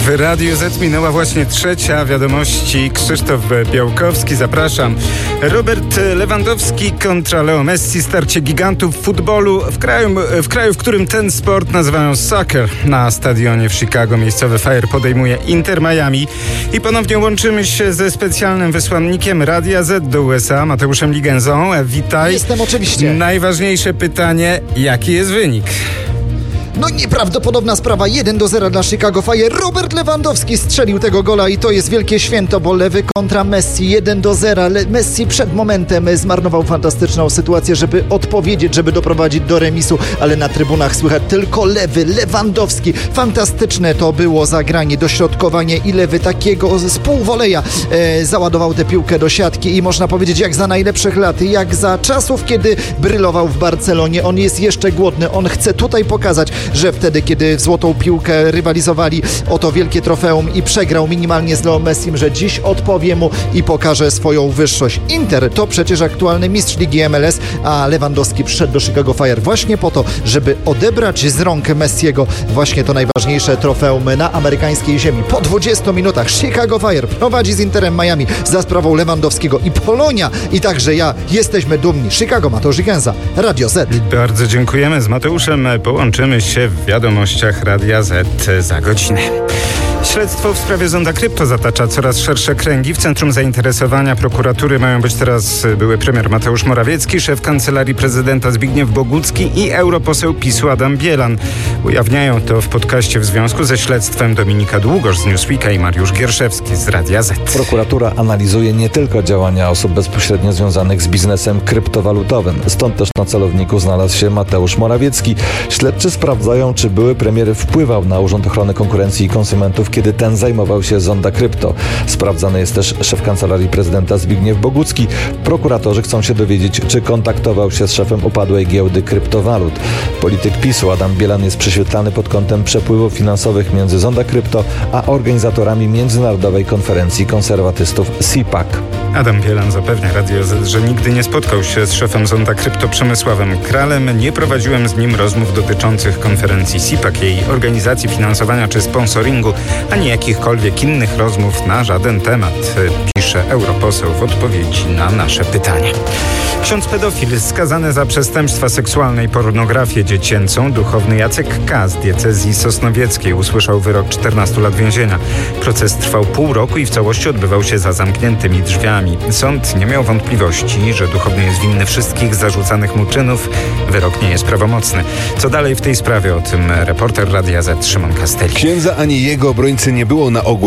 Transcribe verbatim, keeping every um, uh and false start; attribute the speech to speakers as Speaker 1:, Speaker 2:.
Speaker 1: W Radiu Z minęła właśnie trzecia. Wiadomości. Krzysztof Białkowski, zapraszam. Robert Lewandowski kontra Leo Messi. Starcie gigantów futbolu w kraju, w kraju, w którym ten sport nazywają soccer. Na stadionie w Chicago miejscowy Fire podejmuje Inter Miami. I ponownie łączymy się ze specjalnym wysłannikiem Radia Z do U S A, Mateuszem Ligenzą. Witaj.
Speaker 2: Jestem oczywiście.
Speaker 1: Najważniejsze pytanie, jaki jest wynik?
Speaker 2: No nieprawdopodobna sprawa, jeden do zera dla Chicago Fire. Robert Lewandowski strzelił tego gola i to jest wielkie święto, bo lewy kontra Messi, jeden do zera. Le- Messi przed momentem zmarnował fantastyczną sytuację, żeby odpowiedzieć, żeby doprowadzić do remisu, ale na trybunach słychać tylko lewy, Lewandowski. Fantastyczne to było zagranie, dośrodkowanie i lewy takiego z półwoleja e, załadował tę piłkę do siatki i można powiedzieć, jak za najlepszych lat, jak za czasów, kiedy brylował w Barcelonie. On jest jeszcze głodny, on chce tutaj pokazać, że wtedy, kiedy w złotą piłkę rywalizowali o to wielkie trofeum i przegrał minimalnie z Leo Messim, że dziś odpowie mu i pokaże swoją wyższość. Inter to przecież aktualny mistrz Ligi M L S, a Lewandowski przyszedł do Chicago Fire właśnie po to, żeby odebrać z rąk Messiego właśnie to najważniejsze trofeum na amerykańskiej ziemi. Po dwudziestu minutach Chicago Fire prowadzi z Interem Miami za sprawą Lewandowskiego i Polonia i także ja jesteśmy dumni. Chicago, Mateusz Ligenza, Radio Z.
Speaker 1: Bardzo dziękujemy. Z Mateuszem połączymy się w wiadomościach Radia Z za godzinę. Śledztwo w sprawie zonda krypto zatacza coraz szersze kręgi. W centrum zainteresowania prokuratury mają być teraz były premier Mateusz Morawiecki, szef Kancelarii Prezydenta Zbigniew Bogucki i europoseł PiSu Adam Bielan. Ujawniają to w podcaście w związku ze śledztwem Dominika Długosz z Newsweeka i Mariusz Gierszewski z Radia Z.
Speaker 3: Prokuratura analizuje nie tylko działania osób bezpośrednio związanych z biznesem kryptowalutowym. Stąd też na celowniku znalazł się Mateusz Morawiecki. Śledczy sprawdzają, czy były premier wpływał na Urząd Ochrony Konkurencji i Konsumentów, kiedy ten zajmował się zonda krypto. Sprawdzany jest też szef Kancelarii Prezydenta Zbigniew Bogucki. Prokuratorzy chcą się dowiedzieć, czy kontaktował się z szefem upadłej giełdy kryptowalut. Polityk PiSu Adam Bielan jest prześwietlany pod kątem przepływów finansowych między zonda krypto a organizatorami Międzynarodowej Konferencji Konserwatystów C PAC.
Speaker 1: Adam Bielan zapewnia Radio Z, że nigdy nie spotkał się z szefem zonda krypto Przemysławem Kralem. Nie prowadziłem z nim rozmów dotyczących konferencji C PAC, jej organizacji, finansowania czy sponsoringu, ani jakichkolwiek innych rozmów na żaden temat, pisze europoseł w odpowiedzi na nasze pytanie. Ksiądz pedofil skazany za przestępstwa seksualne i pornografię dziecięcą, duchowny Jacek K. z diecezji sosnowieckiej usłyszał wyrok czternastu lat więzienia. Proces trwał pół roku i w całości odbywał się za zamkniętymi drzwiami. Sąd nie miał wątpliwości, że duchowny jest winny wszystkich zarzucanych mu czynów. Wyrok nie jest prawomocny. Co dalej w tej sprawie? O tym reporter Radia Z Szymon Kasteli.
Speaker 4: Księdza ani jego obrońcy nie było na ogół